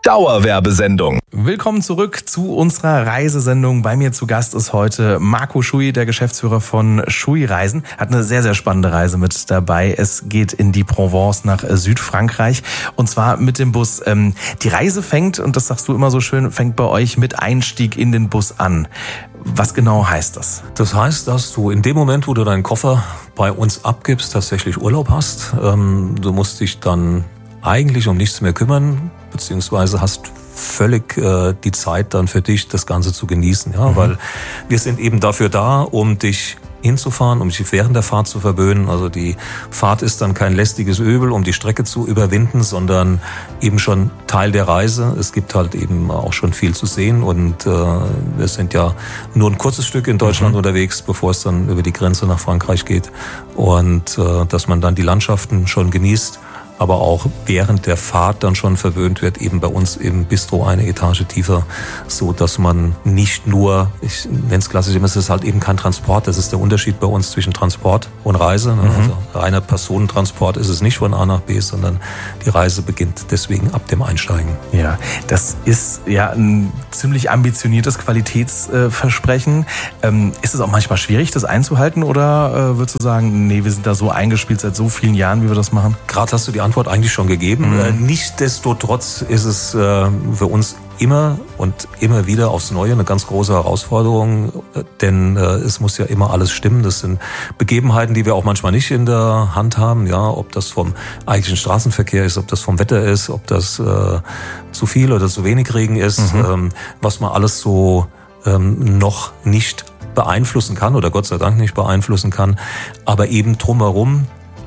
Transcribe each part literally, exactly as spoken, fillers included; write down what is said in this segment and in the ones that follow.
Dauerwerbesendung. Willkommen zurück zu unserer Reisesendung. Bei mir zu Gast ist heute Marco Schui, der Geschäftsführer von Schui Reisen. Hat eine sehr, sehr spannende Reise mit dabei. Es geht in die Provence nach Südfrankreich und zwar mit dem Bus. Die Reise fängt, und das sagst du immer so schön, fängt bei euch mit Einstieg in den Bus an. Was genau heißt das? Das heißt, dass du in dem Moment, wo du deinen Koffer bei uns abgibst, tatsächlich Urlaub hast. Du musst dich dann eigentlich um nichts mehr kümmern, beziehungsweise hast völlig äh, die Zeit dann für dich, das Ganze zu genießen, ja, mhm. weil wir sind eben dafür da, um dich hinzufahren, um dich während der Fahrt zu verwöhnen. Also die Fahrt ist dann kein lästiges Übel, um die Strecke zu überwinden, sondern eben schon Teil der Reise. Es gibt halt eben auch schon viel zu sehen und äh, wir sind ja nur ein kurzes Stück in Deutschland mhm. unterwegs, bevor es dann über die Grenze nach Frankreich geht und äh, dass man dann die Landschaften schon genießt, aber auch während der Fahrt dann schon verwöhnt wird, eben bei uns im Bistro eine Etage tiefer, so dass man nicht nur, ich nenne es klassisch immer, es ist halt eben kein Transport, das ist der Unterschied bei uns zwischen Transport und Reise. Mhm. Also reiner Personentransport ist es nicht von A nach B, sondern die Reise beginnt deswegen ab dem Einsteigen. Ja, das ist ja ein ziemlich ambitioniertes Qualitätsversprechen. Ähm, ist es auch manchmal schwierig, das einzuhalten, oder äh, würdest du sagen, nee, wir sind da so eingespielt seit so vielen Jahren, wie wir das machen? Gerade hast du die Antwort eigentlich schon gegeben. Mhm. Nichtsdestotrotz ist es äh, für uns immer und immer wieder aufs Neue eine ganz große Herausforderung, denn äh, es muss ja immer alles stimmen. Das sind Begebenheiten, die wir auch manchmal nicht in der Hand haben, ja, ob das vom eigentlichen Straßenverkehr ist, ob das vom Wetter ist, ob das äh, zu viel oder zu wenig Regen ist, mhm. ähm, was man alles so ähm, noch nicht beeinflussen kann oder Gott sei Dank nicht beeinflussen kann, aber eben drumherum,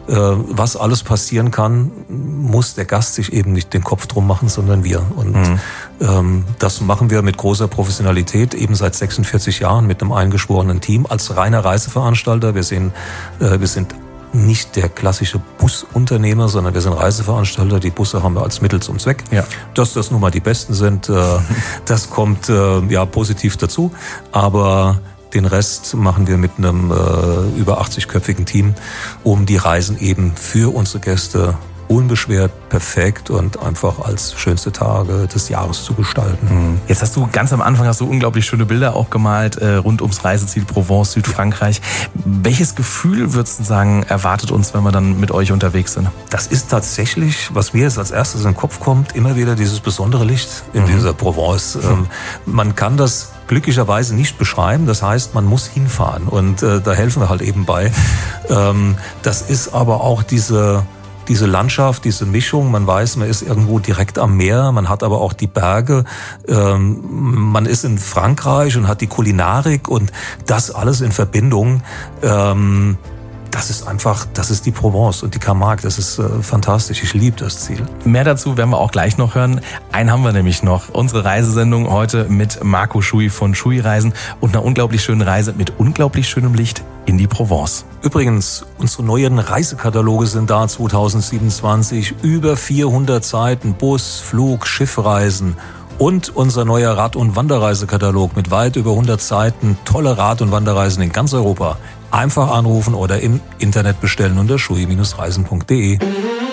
was alles passieren kann, muss der Gast sich eben nicht den Kopf drum machen, sondern wir. Und mhm. ähm, das machen wir mit großer Professionalität, eben seit sechsundvierzig Jahren mit einem eingeschworenen Team als reiner Reiseveranstalter. Wir sind, äh, wir sind nicht der klassische Busunternehmer, sondern wir sind Reiseveranstalter. Die Busse haben wir als Mittel zum Zweck. Ja. Dass das nun mal die besten sind, äh, das kommt äh, ja positiv dazu. Aber den Rest machen wir mit einem äh, über achtzigköpfigen Team, um die Reisen eben für unsere Gäste unbeschwert, perfekt und einfach als schönste Tage des Jahres zu gestalten. Jetzt hast du ganz am Anfang hast du unglaublich schöne Bilder auch gemalt äh, rund ums Reiseziel Provence, Südfrankreich. Welches Gefühl, würdest du sagen, erwartet uns, wenn wir dann mit euch unterwegs sind? Das ist tatsächlich, was mir jetzt als erstes in den Kopf kommt, immer wieder dieses besondere Licht in mhm. dieser Provence. Ähm, man kann das glücklicherweise nicht beschreiben, das heißt, man muss hinfahren und äh, da helfen wir halt eben bei. Ähm, das ist aber auch diese diese Landschaft, diese Mischung, man weiß, man ist irgendwo direkt am Meer, man hat aber auch die Berge, ähm, man ist in Frankreich und hat die Kulinarik und das alles in Verbindung. Ähm, Das ist einfach, das ist die Provence und die Camargue, das ist äh, fantastisch. Ich liebe das Ziel. Mehr dazu werden wir auch gleich noch hören. Einen haben wir nämlich noch. Unsere Reisesendung heute mit Marco Schui von Schui Reisen und einer unglaublich schönen Reise mit unglaublich schönem Licht in die Provence. Übrigens, unsere neuen Reisekataloge sind da zweitausendsiebenundzwanzig. Über vierhundert Seiten, Bus, Flug, Schiffreisen. Und unser neuer Rad- und Wanderreisekatalog mit weit über hundert Seiten. Tolle Rad- und Wanderreisen in ganz Europa. Einfach anrufen oder im Internet bestellen unter schui Bindestrich reisen Punkt de.